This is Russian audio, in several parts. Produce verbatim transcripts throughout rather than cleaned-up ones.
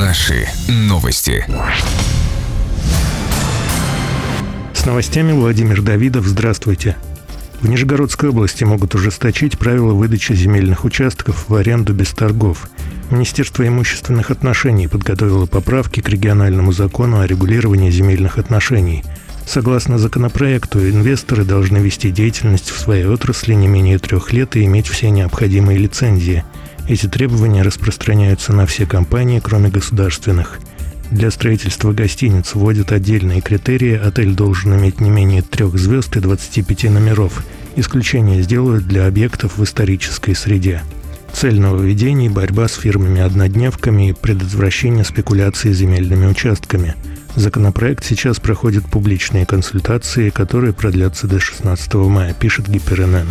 Наши новости. С новостями Владимир Давидов. Здравствуйте. В Нижегородской области могут ужесточить правила выдачи земельных участков в аренду без торгов. Министерство имущественных отношений подготовило поправки к региональному закону о регулировании земельных отношений. Согласно законопроекту, инвесторы должны вести деятельность в своей отрасли не менее трех лет и иметь все необходимые лицензии. Эти требования распространяются на все компании, кроме государственных. Для строительства гостиниц вводят отдельные критерии. Отель должен иметь не менее трех звезд и двадцати пяти номеров. Исключение сделают для объектов в исторической среде. Цель нововведений – борьба с фирмами-однодневками и предотвращение спекуляции земельными участками. Законопроект сейчас проходит публичные консультации, которые продлятся до шестнадцатого мая, пишет ГИПРНН.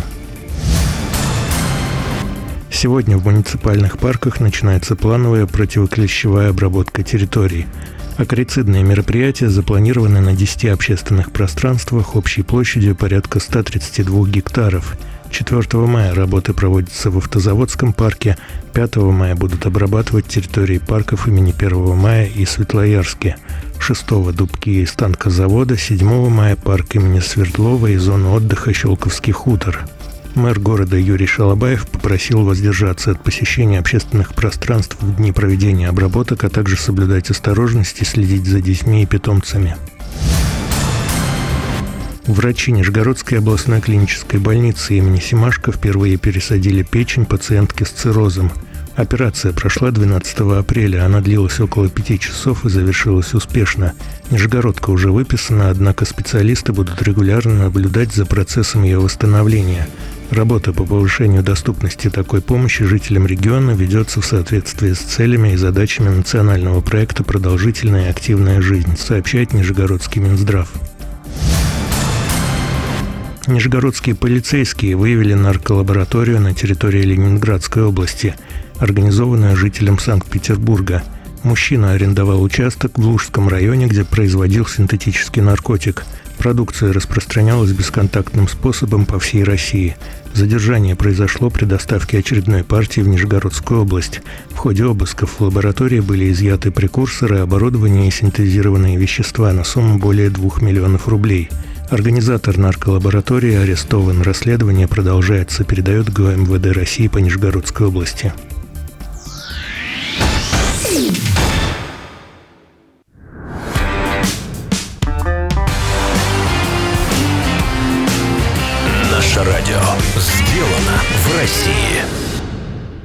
Сегодня в муниципальных парках начинается плановая противоклещевая обработка территорий. Акарицидные мероприятия запланированы на десяти общественных пространствах общей площадью порядка ста тридцати двух гектаров. четвёртого мая работы проводятся в Автозаводском парке, пятого мая будут обрабатывать территории парков имени первого мая и Светлоярске, шестого Дубки и станкозавода, седьмого мая парк имени Свердлова и зону отдыха Щелковский хутор. Мэр города Юрий Шалабаев попросил воздержаться от посещения общественных пространств в дни проведения обработок, а также соблюдать осторожность и следить за детьми и питомцами. Врачи Нижегородской областной клинической больницы имени Семашко впервые пересадили печень пациентки с циррозом. Операция прошла двенадцатого апреля, она длилась около пяти часов и завершилась успешно. Нижегородка уже выписана, однако специалисты будут регулярно наблюдать за процессом ее восстановления. Работа по повышению доступности такой помощи жителям региона ведется в соответствии с целями и задачами национального проекта «Продолжительная и активная жизнь», сообщает Нижегородский Минздрав. Нижегородские полицейские выявили нарколабораторию на территории Ленинградской области, организованную жителем Санкт-Петербурга. Мужчина арендовал участок в Лужском районе, где производил синтетический наркотик. Продукция распространялась бесконтактным способом по всей России. Задержание произошло при доставке очередной партии в Нижегородскую область. В ходе обысков в лаборатории были изъяты прекурсоры, оборудование и синтезированные вещества на сумму более двух миллионов рублей. Организатор нарколаборатории арестован. Расследование продолжается, передает ГО МВД России по Нижегородской области. Наше радио сделано в России.